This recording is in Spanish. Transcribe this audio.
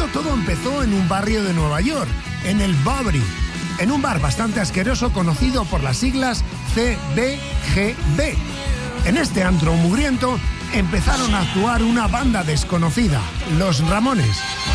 esto todo empezó en un barrio de Nueva York, en el Bowery, en un bar bastante asqueroso conocido por las siglas CBGB. En este antro mugriento empezaron a actuar una banda desconocida, los Ramones.